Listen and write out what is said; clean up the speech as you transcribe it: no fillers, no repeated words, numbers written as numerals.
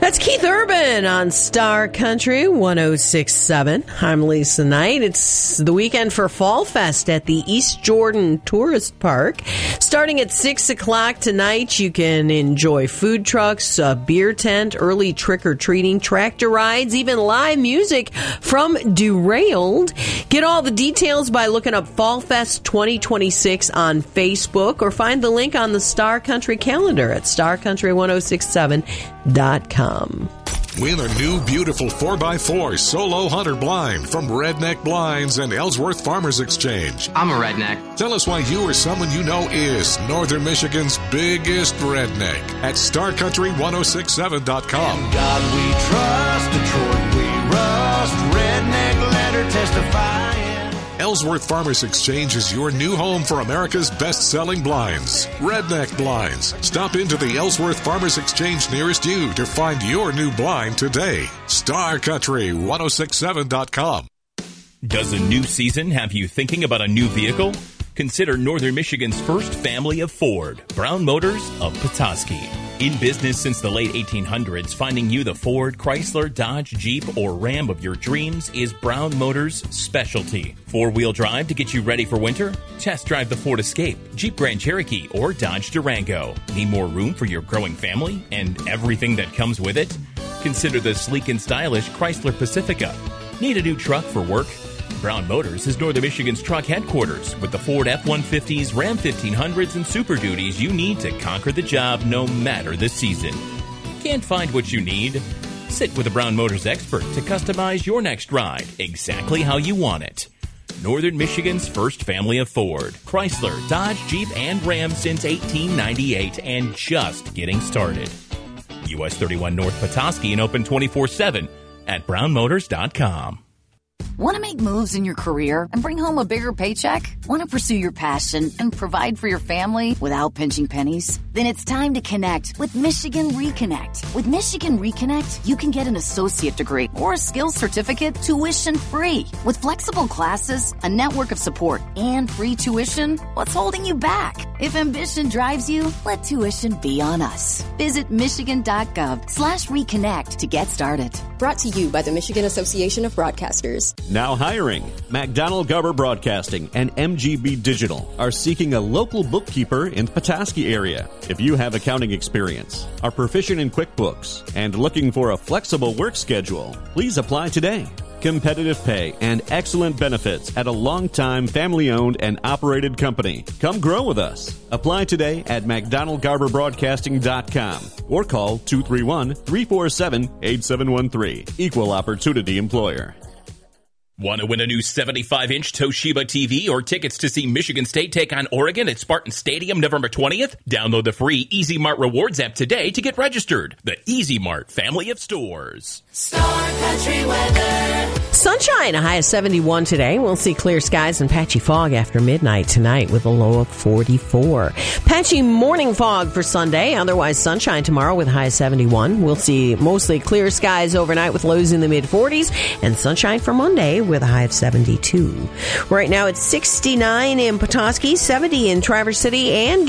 That's Keith Urban on Star Country 106.7. I'm Lisa Knight. It's the weekend for Fall Fest at the East Jordan Tourist Park. Starting at 6 o'clock tonight, you can enjoy food trucks, a beer tent, early trick-or-treating, tractor rides, even live music from Derailed. Get all the details by looking up Fall Fest 2026 on Facebook or find the link on the Star Country calendar at starcountry1067.com. Win a new beautiful 4x4 Solo Hunter blind from Redneck Blinds and Ellsworth Farmers Exchange. I'm a redneck. Tell us why you or someone you know is Northern Michigan's biggest redneck at StarCountry1067.com. In God we trust, Detroit we rust, redneck let her testify. Ellsworth Farmers Exchange is your new home for America's best-selling blinds. Redneck Blinds. Stop into the Ellsworth Farmers Exchange nearest you to find your new blind today. StarCountry1067.com. Does a new season have you thinking about a new vehicle? Consider Northern Michigan's first family of Ford, Brown Motors of Petoskey. In business since the late 1800s, finding you the Ford, Chrysler, Dodge, Jeep, or Ram of your dreams is Brown Motors' specialty. Four-wheel drive to get you ready for winter? Test drive the Ford Escape, Jeep Grand Cherokee, or Dodge Durango. Need more room for your growing family and everything that comes with it? Consider the sleek and stylish Chrysler Pacifica. Need a new truck for work? Brown Motors is Northern Michigan's truck headquarters with the Ford F-150s, Ram 1500s, and Super Duties you need to conquer the job no matter the season. Can't find what you need? Sit with a Brown Motors expert to customize your next ride exactly how you want it. Northern Michigan's first family of Ford, Chrysler, Dodge, Jeep, and Ram since 1898 and just getting started. US 31 North Petoskey and open 24/7 at brownmotors.com. Want to make moves in your career and bring home a bigger paycheck? Want to pursue your passion and provide for your family without pinching pennies? Then it's time to connect with Michigan Reconnect. With Michigan Reconnect, you can get an associate degree or a skills certificate tuition-free. With flexible classes, a network of support, and free tuition, what's holding you back? If ambition drives you, let tuition be on us. Visit michigan.gov/reconnect to get started. Brought to you by the Michigan Association of Broadcasters. Now hiring. McDonald Garber Broadcasting and MGB Digital are seeking a local bookkeeper in the Petoskey area. If you have accounting experience, are proficient in QuickBooks, and looking for a flexible work schedule, please apply today. Competitive pay and excellent benefits at a long-time family-owned and operated company. Come grow with us. Apply today at McDonaldGarberBroadcasting.com or call 231-347-8713. Equal Opportunity Employer. Want to win a new 75-inch Toshiba TV or tickets to see Michigan State take on Oregon at Spartan Stadium November 20th? Download the free Easy Mart Rewards app today to get registered. The Easy Mart family of stores. Star Country weather. Sunshine, a high of 71 today. We'll see clear skies and patchy fog after midnight tonight with a low of 44. Patchy morning fog for Sunday. Otherwise sunshine tomorrow with a high of 71. We'll see mostly clear skies overnight with lows in the mid-40s and sunshine for Monday with a high of 72. Right now it's 69 in Petoskey, 70 in Traverse City, and